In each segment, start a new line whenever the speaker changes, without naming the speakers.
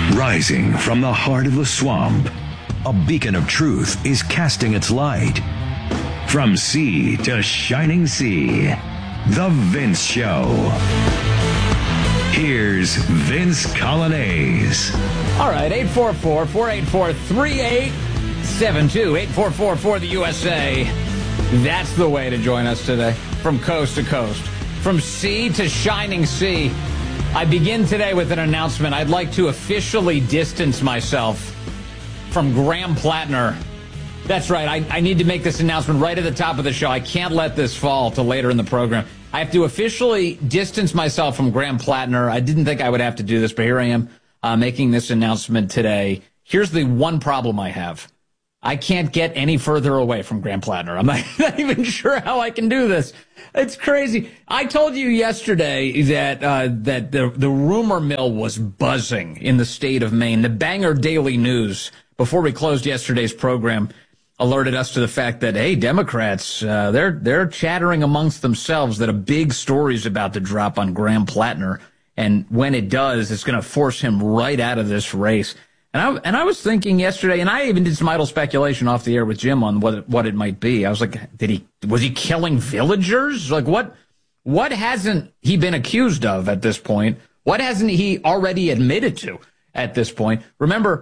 Rising from the heart of the swamp, a beacon of truth is casting its light. From sea to shining sea, The Vince Show. Here's Vince Coglianese.
All right, 844-484-3872, 844 for the USA. That's the way to join us today, from coast to coast, from sea to shining sea. I begin today with an announcement. I'd like to officially distance myself from Graham Plattner. That's right. I need to make this announcement right at the top of the show. I can't let this fall till later in the program. I have to officially distance myself from Graham Plattner. I didn't think I would have to do this, but here I am making this announcement today. Here's the one problem I have. I can't get any further away from Graham Plattner. I'm not even sure how I can do this. It's crazy. I told you yesterday that the rumor mill was buzzing in the state of Maine. The Bangor Daily News, before we closed yesterday's program, alerted us to the fact that, hey, Democrats, they're chattering amongst themselves that a big story's about to drop on Graham Plattner. And when it does, it's going to force him right out of this race. And I was thinking yesterday, and I even did some idle speculation off the air with Jim on what it might be. I was like, was he killing villagers? Like, what hasn't he been accused of at this point? What hasn't he already admitted to at this point? Remember,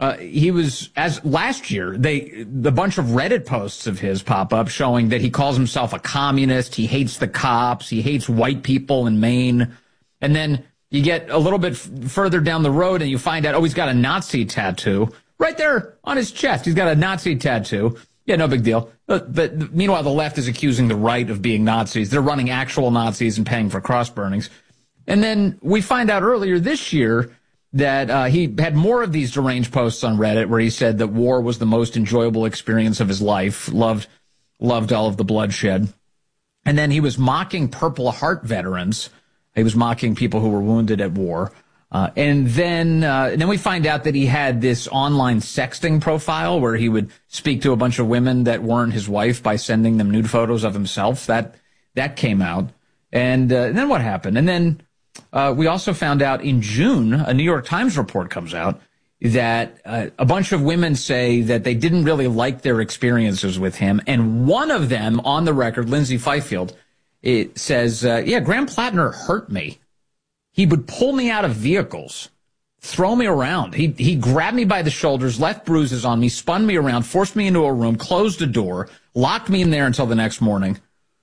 he was, as last year, the bunch of Reddit posts of his pop up showing that he calls himself a communist. He hates the cops. He hates white people in Maine. And then you get a little bit further down the road and you find out, he's got a Nazi tattoo right there on his chest. He's got a Nazi tattoo. Yeah, no big deal. But meanwhile, the left is accusing the right of being Nazis. They're running actual Nazis and paying for cross burnings. And then we find out earlier this year that he had more of these deranged posts on Reddit where he said that war was the most enjoyable experience of his life, loved all of the bloodshed. And then he was mocking Purple Heart veterans. He was mocking people who were wounded at war. And then we find out that he had this online sexting profile where he would speak to a bunch of women that weren't his wife by sending them nude photos of himself. That came out. And then what happened? And then we also found out in June, a New York Times report comes out that a bunch of women say that they didn't really like their experiences with him. And one of them, on the record, Lindsay Fifield, it says, Graham Plattner hurt me. He would pull me out of vehicles, throw me around. He grabbed me by the shoulders, left bruises on me, spun me around, forced me into a room, closed a door, locked me in there until the next morning.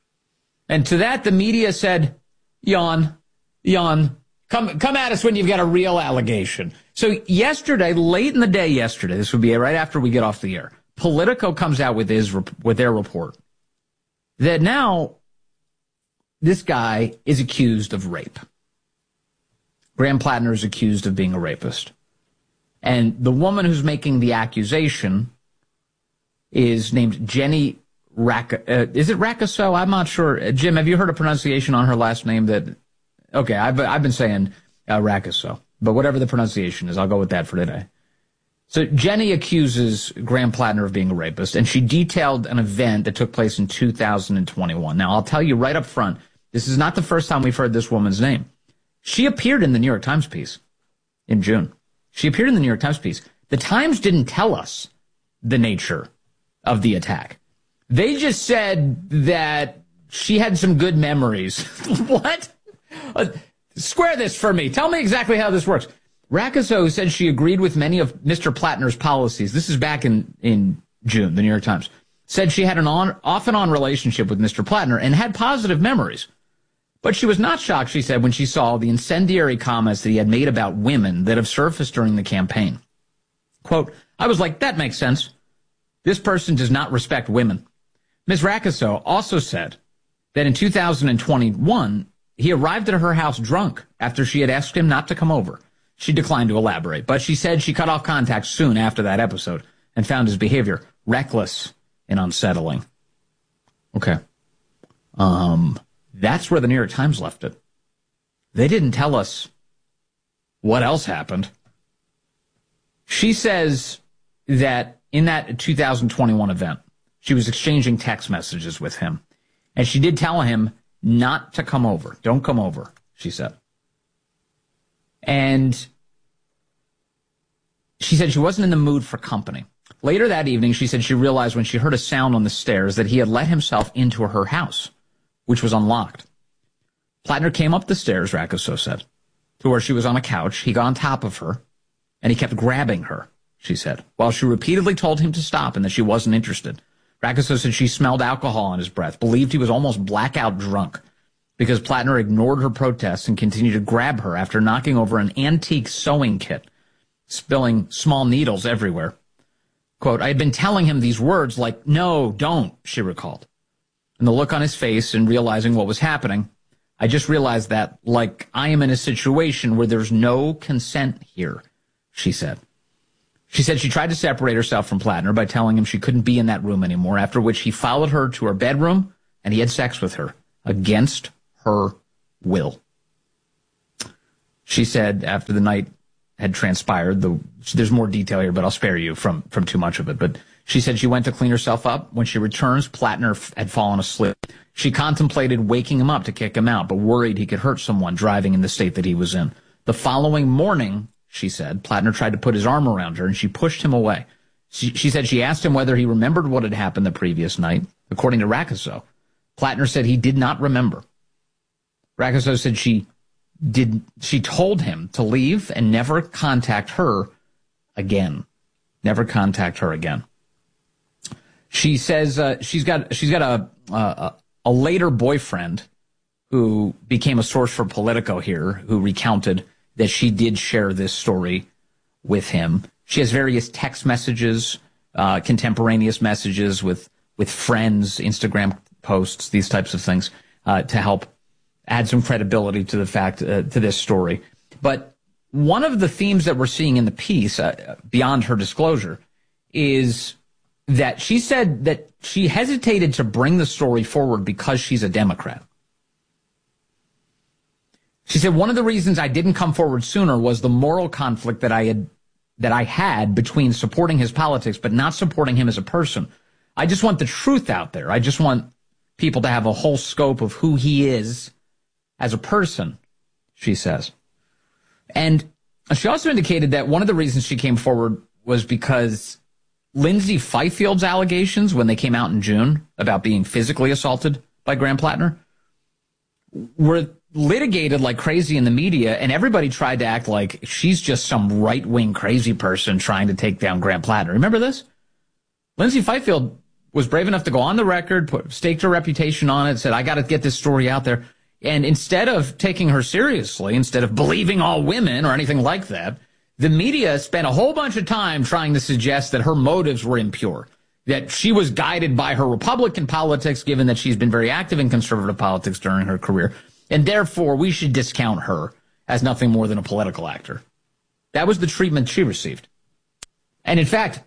And to that, the media said, yawn, come at us when you've got a real allegation. So yesterday, late in the day yesterday, this would be right after we get off the air, Politico comes out with their report that now this guy is accused of rape. Graham Plattner is accused of being a rapist. And the woman who's making the accusation is named Jenny is it Racasso? I'm not sure. Jim, have you heard a pronunciation on her last name okay, I've been saying Racasso. But whatever the pronunciation is, I'll go with that for today. So Jenny accuses Graham Plattner of being a rapist, and she detailed an event that took place in 2021. Now, I'll tell you right up front, this is not the first time we've heard this woman's name. She appeared in the New York Times piece in June. She appeared in the New York Times piece. The Times didn't tell us the nature of the attack. They just said that she had some good memories. What? Square this for me. Tell me exactly how this works. Racasso said she agreed with many of Mr. Plattner's policies. This is back in June, the New York Times. Said she had an off-and-on relationship with Mr. Plattner and had positive memories. But she was not shocked, she said, when she saw the incendiary comments that he had made about women that have surfaced during the campaign. Quote, I was like, that makes sense. This person does not respect women. Ms. Racasso also said that in 2021, he arrived at her house drunk after she had asked him not to come over. She declined to elaborate, but she said she cut off contact soon after that episode and found his behavior reckless and unsettling. Okay. That's where the New York Times left it. They didn't tell us what else happened. She says that in that 2021 event, she was exchanging text messages with him. And she did tell him not to come over. Don't come over, she said. And she said she wasn't in the mood for company. Later that evening, she said she realized when she heard a sound on the stairs that he had let himself into her house, which was unlocked. Plattner came up the stairs, Rakuso said, to where she was on a couch. He got on top of her, and he kept grabbing her, she said, while she repeatedly told him to stop and that she wasn't interested. Rakuso said she smelled alcohol on his breath, believed he was almost blackout drunk because Plattner ignored her protests and continued to grab her after knocking over an antique sewing kit, spilling small needles everywhere. Quote, I had been telling him these words like, no, don't, she recalled. And the look on his face and realizing what was happening, I just realized that, like, I am in a situation where there's no consent here, she said. She said she tried to separate herself from Plattner by telling him she couldn't be in that room anymore, after which he followed her to her bedroom and he had sex with her against her will. She said after the night had transpired, there's more detail here, but I'll spare you from too much of it. But she said she went to clean herself up. When she returns, Plattner had fallen asleep. She contemplated waking him up to kick him out, but worried he could hurt someone driving in the state that he was in. The following morning, she said, Plattner tried to put his arm around her, and she pushed him away. She said she asked him whether he remembered what had happened the previous night. According to Rakuso, Plattner said he did not remember. Rakuso said she told him to leave and never contact her again. Never contact her again. She says she's got a later boyfriend who became a source for Politico here, who recounted that she did share this story with him. She has various text messages, contemporaneous messages with friends, Instagram posts, these types of things, to help add some credibility to the fact, to this story. But one of the themes that we're seeing in the piece, beyond her disclosure, is that she said that she hesitated to bring the story forward because she's a Democrat. She said, one of the reasons I didn't come forward sooner was the moral conflict that I had between supporting his politics but not supporting him as a person. I just want the truth out there. I just want people to have a whole scope of who he is as a person, she says. And she also indicated that one of the reasons she came forward was because Lindsay Fifield's allegations, when they came out in June about being physically assaulted by Graham Plattner, were litigated like crazy in the media, and everybody tried to act like she's just some right-wing crazy person trying to take down Graham Plattner. Remember this? Lindsay Fifield was brave enough to go on the record, staked her reputation on it, said, I got to get this story out there. And instead of taking her seriously, instead of believing all women or anything like that, the media spent a whole bunch of time trying to suggest that her motives were impure, that she was guided by her Republican politics, given that she's been very active in conservative politics during her career, and therefore we should discount her as nothing more than a political actor. That was the treatment she received. And in fact,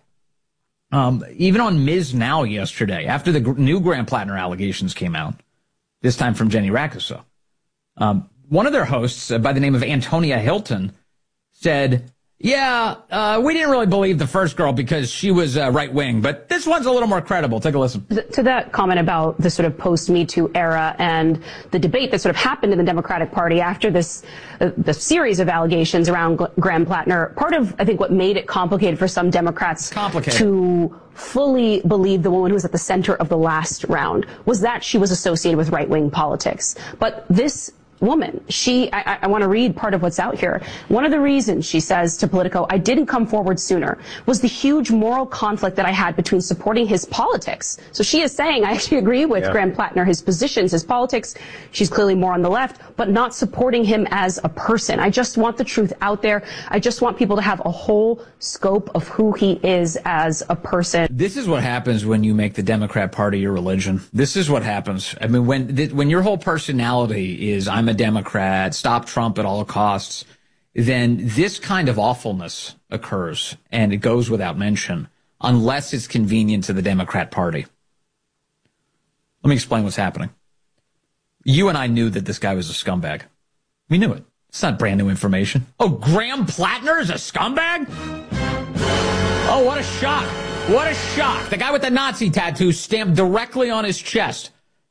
even on Ms. Now yesterday, after the new Graham Plattner allegations came out, this time from Jenny Rakuso, one of their hosts, by the name of Antonia Hilton, said, yeah, we didn't really believe the first girl because she was right-wing, but this one's a little more credible. Take a listen.
To that comment about the sort of post-Me Too era and the debate that sort of happened in the Democratic Party after this, the series of allegations around Graham Plattner, part of, I think, what made it complicated for some Democrats to fully believe the woman who was at the center of the last round was that she was associated with right-wing politics. But this woman, I want to read part of what's out here. One of the reasons, she says to Politico, I didn't come forward sooner was the huge moral conflict that I had between supporting his politics. So she is saying, I actually agree with Graham Plattner, his positions, his politics. She's clearly more on the left, but not supporting him as a person. I just want the truth out there. I just want people to have a whole scope of who he is as a person.
This is what happens when you make the Democrat Party your religion. This is what happens. I mean, when your whole personality is, I'm a Democrat, stop Trump at all costs, then this kind of awfulness occurs, and it goes without mention, unless it's convenient to the Democrat Party. Let me explain what's happening. You and I knew that this guy was a scumbag. We knew it. It's not brand new information. Oh, Graham Plattner is a scumbag? Oh, what a shock. What a shock. The guy with the Nazi tattoo stamped directly on his chest.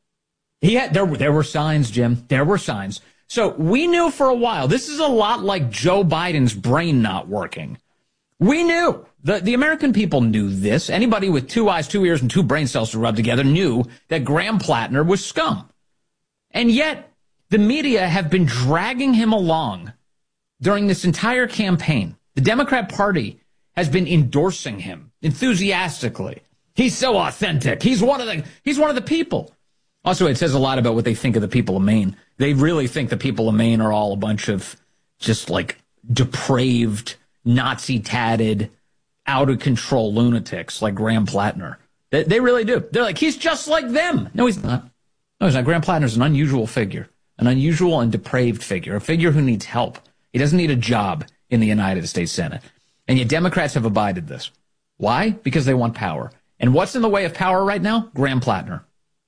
There were signs, Jim. There were signs. So we knew for a while, this is a lot like Joe Biden's brain not working. We knew. The American people knew this. Anybody with 2 eyes, 2 ears, and 2 brain cells to rub together knew that Graham Plattner was scum. And yet, the media have been dragging him along during this entire campaign. The Democrat Party has been endorsing him enthusiastically. He's so authentic. He's one of the people. Also, it says a lot about what they think of the people of Maine. They really think the people of Maine are all a bunch of just like depraved, Nazi-tatted, out-of-control lunatics like Graham Plattner. They really do. They're like, he's just like them. No, he's not. No, he's not. Graham Plattner's an unusual figure, an unusual and depraved figure, a figure who needs help. He doesn't need a job in the United States Senate. And yet Democrats have abided this. Why? Because they want power. And what's in the way of power right now? Graham Plattner.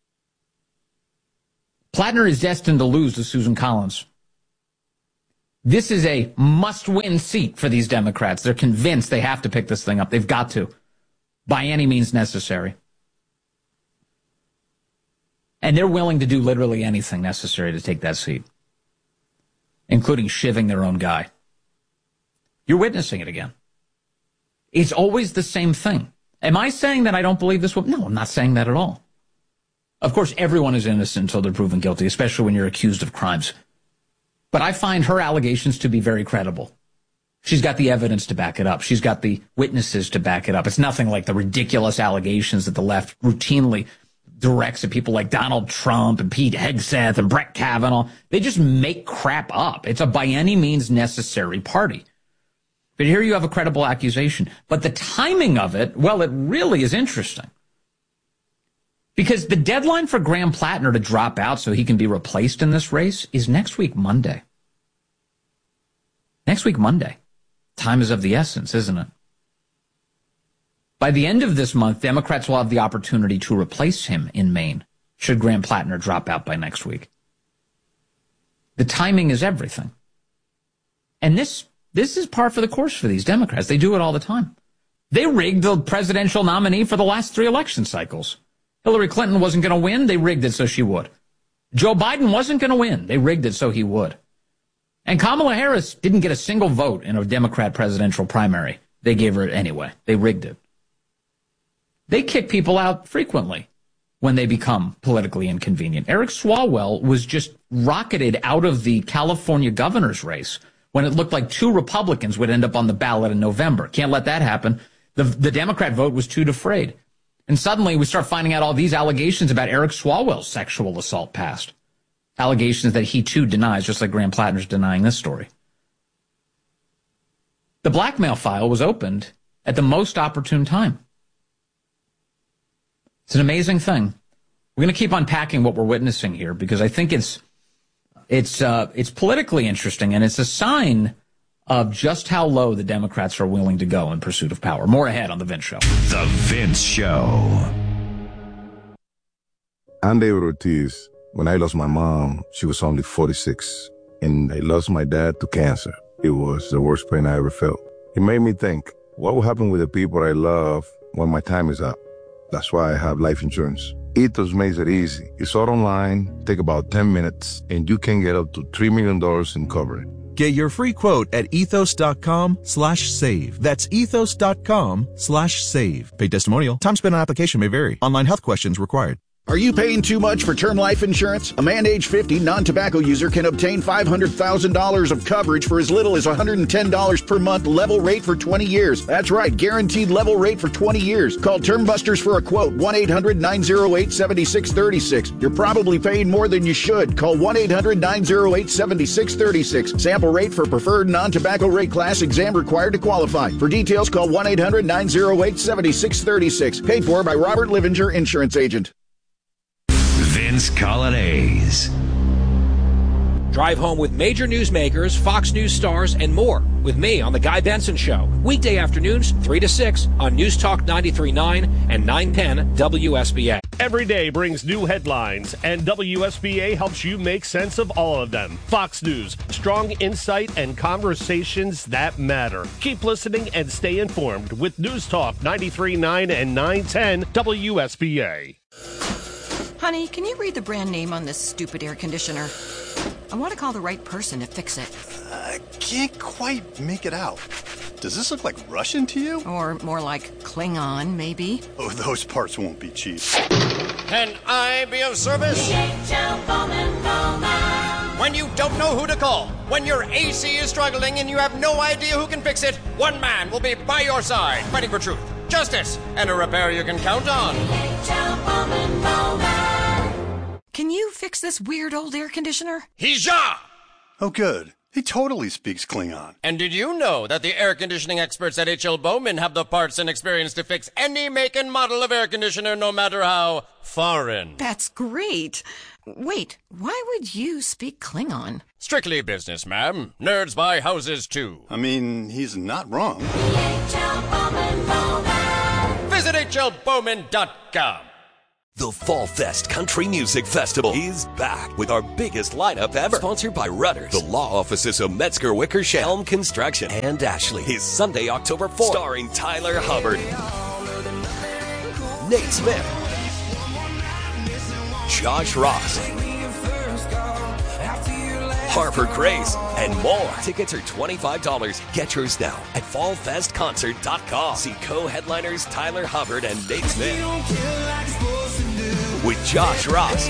Plattner is destined to lose to Susan Collins. This is a must-win seat for these Democrats. They're convinced they have to pick this thing up. They've got to, by any means necessary. And they're willing to do literally anything necessary to take that seat, including shivving their own guy. You're witnessing it again. It's always the same thing. Am I saying that I don't believe this? No, I'm not saying that at all. Of course, everyone is innocent until they're proven guilty, especially when you're accused of crimes. But I find her allegations to be very credible. She's got the evidence to back it up. She's got the witnesses to back it up. It's nothing like the ridiculous allegations that the left routinely directs at people like Donald Trump and Pete Hegseth and Brett Kavanaugh. They just make crap up. It's a by any means necessary party. But here you have a credible accusation. But the timing of it, well, it really is interesting. Because the deadline for Graham Plattner to drop out so he can be replaced in this race is next week, Monday. Next week, Monday. Time is of the essence, isn't it? By the end of this month, Democrats will have the opportunity to replace him in Maine, should Graham Plattner drop out by next week. The timing is everything. And this is par for the course for these Democrats. They do it all the time. They rigged the presidential nominee for the last 3 election cycles. Hillary Clinton wasn't going to win. They rigged it so she would. Joe Biden wasn't going to win. They rigged it so he would. And Kamala Harris didn't get a single vote in a Democrat presidential primary. They gave her it anyway. They rigged it. They kick people out frequently when they become politically inconvenient. Eric Swalwell was just rocketed out of the California governor's race when it looked like 2 Republicans would end up on the ballot in November. Can't let that happen. The Democrat vote was too defrayed. And suddenly we start finding out all these allegations about Eric Swalwell's sexual assault past. Allegations that he too denies, just like Graham Plattner's denying this story. The blackmail file was opened at the most opportune time. It's an amazing thing. We're going to keep unpacking what we're witnessing here because I think it's politically interesting and it's a sign of just how low the Democrats are willing to go in pursuit of power. More ahead on The Vince Show.
The Vince Show.
I'm David Ortiz. When I lost my mom, she was only 46. And I lost my dad to cancer. It was the worst pain I ever felt. It made me think, what will happen with the people I love when my time is up? That's why I have life insurance. Ethos makes it easy. It's all online, take about 10 minutes, and you can get up to $3 million in coverage.
Get your free quote at ethos.com/save. That's ethos.com/save. Paid testimonial. Time spent on application may vary. Online health questions required.
Are you paying too much for term life insurance? A man age 50 non-tobacco user can obtain $500,000 of coverage for as little as $110 per month, level rate for 20 years. That's right, guaranteed level rate for 20 years. Call Term Busters for a quote, 1-800-908-7636. You're probably paying more than you should. Call 1-800-908-7636. Sample rate for preferred non-tobacco rate class, exam required to qualify. For details, call 1-800-908-7636. Paid for by Robert Livinger, Insurance Agent.
Vince Coglianese.
Drive home with major newsmakers, Fox News stars, and more with me on The Guy Benson Show. Weekday afternoons, 3 to 6 on News Talk 93.9 and 910 WSBA.
Every day brings new headlines, and WSBA helps you make sense of all of them. Fox News, strong insight and conversations that matter. Keep listening and stay informed with News Talk 93.9 and 910 WSBA.
Honey, can you read the brand name on this stupid air conditioner? I want to call the right person to fix it.
I can't quite make it out. Does this look like Russian to you?
Or more like Klingon, maybe.
Oh, those parts won't be cheap.
Can I be of service? When you don't know who to call, when your AC is struggling and you have no idea who can fix it, one man will be by your side, fighting for truth, justice, and a repair you can count on.
Can you fix this weird old air conditioner?
Hija!
Oh, good. He totally speaks Klingon.
And did you know that the air conditioning experts at H.L. Bowman have the parts and experience to fix any make and model of air conditioner, no matter how foreign?
That's great. Wait, why would you speak Klingon?
Strictly business, ma'am. Nerds buy houses, too.
I mean, he's not wrong.
Visit hlbowman.com.
The Fall Fest Country Music Festival is back with our biggest lineup ever. Sponsored by Rudders, the law offices of Metzger Wickersham, Helm Construction, and Ashley. Is Sunday, October 4th, starring Tyler Hubbard, Nate Smith, Josh Ross, Harper Grace, and more. Tickets are $25. Get yours now at fallfestconcert.com. See co-headliners Tyler Hubbard and Nate Smith with Josh Ross,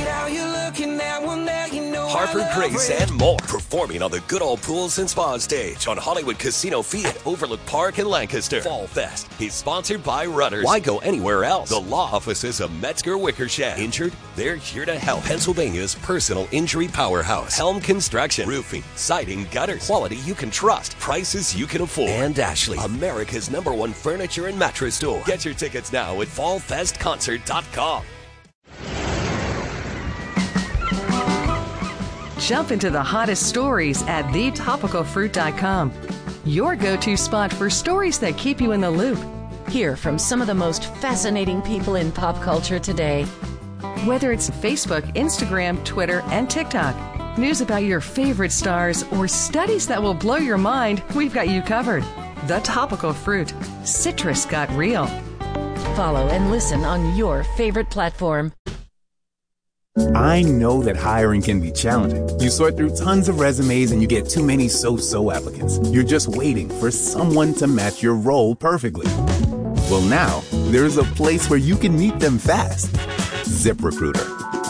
Harper Grace, and more. Performing on the Good Old Pools and Spa stage on Hollywood Casino Field at Overlook Park in Lancaster. Fall Fest is sponsored by Rudders. Why go anywhere else? The law offices of Metzger Wickersham. Injured? They're here to help. Pennsylvania's personal injury powerhouse. Helm Construction. Roofing, siding, gutters. Quality you can trust. Prices you can afford. And Ashley, America's #1 furniture and mattress store. Get your tickets now at fallfestconcert.com.
Jump into the hottest stories at thetopicalfruit.com. Your go-to spot for stories that keep you in the loop.
Hear from some of the most fascinating people in pop culture today.
Whether it's Facebook, Instagram, Twitter, and TikTok, news about your favorite stars, or studies that will blow your mind, we've got you covered. The Topical Fruit. Citrus got real.
Follow and listen on your favorite platform.
I know that hiring can be challenging. You sort through tons of resumes and you get too many so-so applicants. You're just waiting for someone to match your role perfectly. Well, now, there's a place where you can meet them fast. ZipRecruiter.